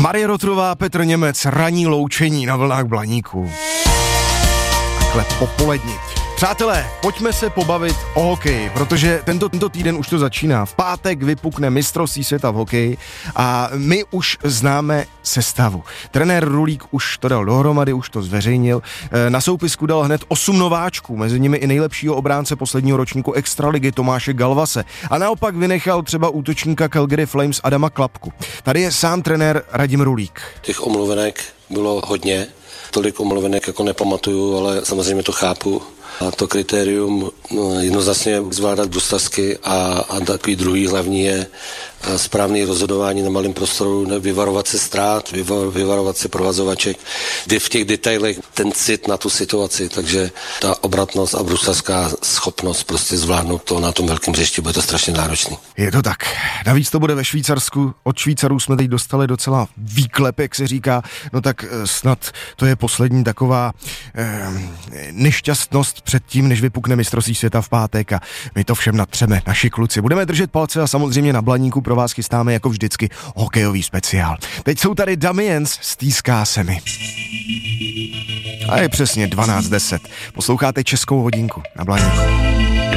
Marie Rotrová, Petr Němec, ranní loučení na vlnách Blaníku. Takhle popolední. Přátelé, pojďme se pobavit o hokeji, protože tento týden už to začíná. V pátek vypukne mistrovství světa v hokeji a my už známe sestavu. Trenér Rulík už to dal dohromady, už to zveřejnil. Na soupisku dal hned 8 nováčků, mezi nimi i nejlepšího obránce posledního ročníku extraligy Tomáše Galvase. A naopak vynechal třeba útočníka Calgary Flames Adama Klapku. Tady je sám trenér Radim Rulík. Těch omluvenek bylo hodně, tolik omluvenek jako nepamatuju, ale samozřejmě to chápu. A to kritérium jednoznačně zvládat bruslařsky a takový druhý hlavní je správný rozhodování na malém prostoru, vyvarovat se ztrát, vyvarovat se provazovaček, kdy v těch detailech ten cit na tu situaci, takže ta obratnost a bruslařská schopnost prostě zvládnout to na tom velkém hřišti, bude to strašně náročný. Je to tak. Navíc to bude ve Švýcarsku. Od Švýcarů jsme teď dostali docela výklep, jak se říká. No tak snad to je poslední taková nešťastnost před tím, než vypukne mistrovství světa v pátek a my to všem natřeme, naši kluci. Budeme držet palce a samozřejmě na Blaníku pro vás chystáme jako vždycky hokejový speciál. Teď jsou tady Damiens, stýská se mi. A je přesně 12:10. Posloucháte Českou hodinku na Blaníku.